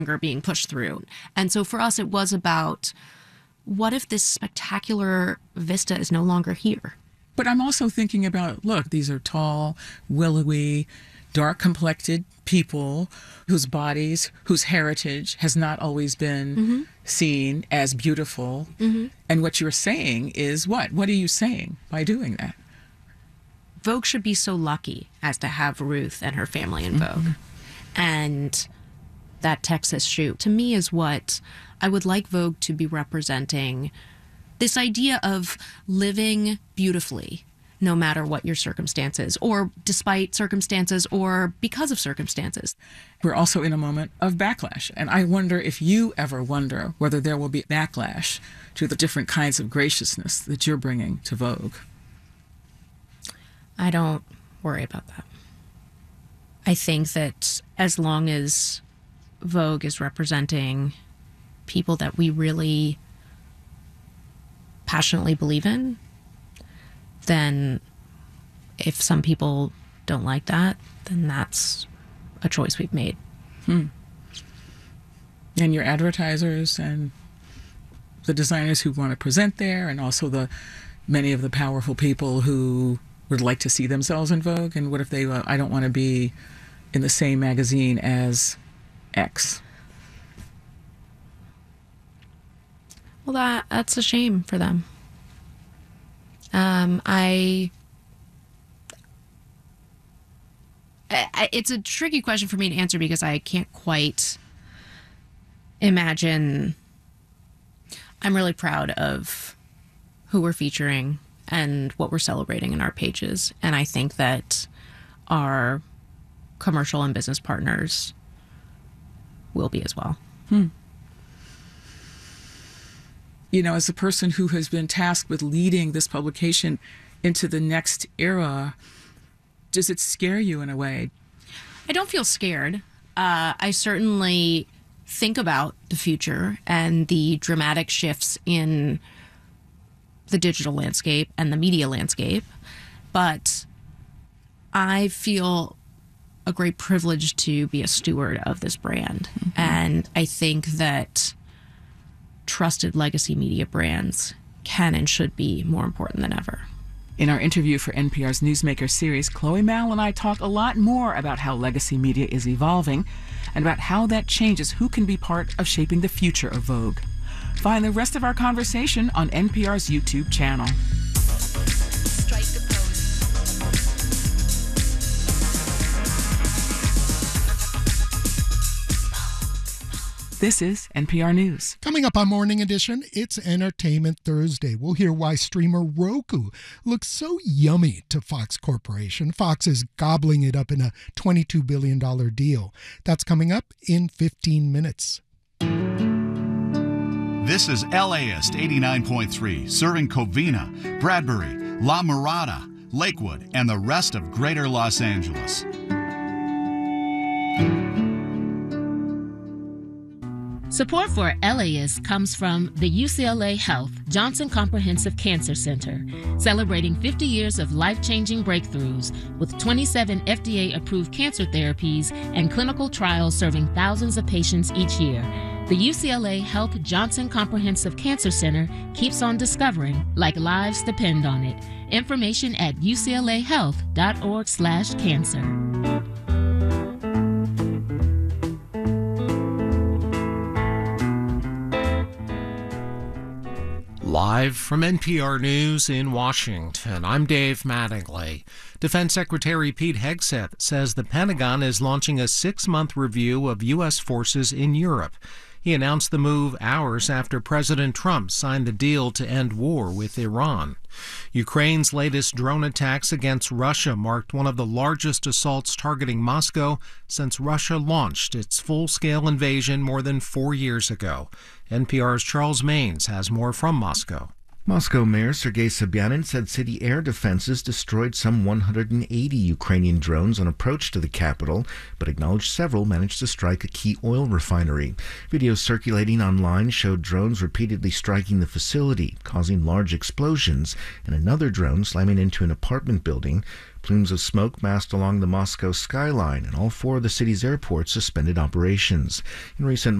being pushed through. And so for us, it was about, what if this spectacular vista is no longer here? But I'm also thinking about, look, these are tall, willowy, dark-complected people whose bodies, whose heritage has not always been seen as beautiful. And what you're saying is what? What are you saying by doing that? Vogue should be so lucky as to have Ruth and her family in Vogue. And that Texas shoot, to me, is what I would like Vogue to be representing. This idea of living beautifully, no matter what your circumstances, or despite circumstances, or because of circumstances. We're also in a moment of backlash. And I wonder if you ever wonder whether there will be backlash to the different kinds of graciousness that you're bringing to Vogue. I don't worry about that. I think that as long as Vogue is representing people that we really passionately believe in, then if some people don't like that, then that's a choice we've made. And your advertisers and the designers who want to present there, and also the many of the powerful people who would like to see themselves in Vogue, and what if they, I don't want to be in the same magazine as X? Well, that's a shame for them. It's a tricky question for me to answer because I can't quite imagine. I'm really proud of who we're featuring and what we're celebrating in our pages. And I think that our commercial and business partners will be as well. You know, as a person who has been tasked with leading this publication into the next era, does it scare you in a way? I don't feel scared. I certainly think about the future and the dramatic shifts in the digital landscape and the media landscape, but I feel a great privilege to be a steward of this brand. And I think that trusted legacy media brands can and should be more important than ever. In our interview for NPR's Newsmaker series, Chloe Mal and I talk a lot more about how legacy media is evolving and about how that changes who can be part of shaping the future of Vogue. Find the rest of our conversation on NPR's YouTube channel. Strike the pose. This is NPR News. Coming up on Morning Edition, it's Entertainment Thursday. We'll hear why streamer Roku looks so yummy to Fox Corporation. Fox is gobbling it up in a $22 billion deal. That's coming up in 15 minutes. This is LAist 89.3, serving Covina, Bradbury, La Mirada, Lakewood, and the rest of greater Los Angeles. Support for LAist comes from the UCLA Health Johnson Comprehensive Cancer Center, celebrating 50 years of life-changing breakthroughs with 27 FDA-approved cancer therapies and clinical trials serving thousands of patients each year. The UCLA Health Johnson Comprehensive Cancer Center keeps on discovering, like lives depend on it. Information at uclahealth.org/cancer. Live from NPR News in Washington, I'm Dave Mattingly. Defense Secretary Pete Hegseth says the Pentagon is launching a 6-month review of U.S. forces in Europe. He announced the move hours after President Trump signed the deal to end war with Iran. Ukraine's latest drone attacks against Russia marked one of the largest assaults targeting Moscow since Russia launched its full-scale invasion more than 4 years ago. NPR's Charles Maines has more from Moscow. Moscow Mayor Sergei Sobyanin said city air defenses destroyed some 180 Ukrainian drones on approach to the capital, but acknowledged several managed to strike a key oil refinery. Videos circulating online showed drones repeatedly striking the facility, causing large explosions, and another drone slamming into an apartment building. Plumes of smoke massed along the Moscow skyline, and all 4 of the city's airports suspended operations. In recent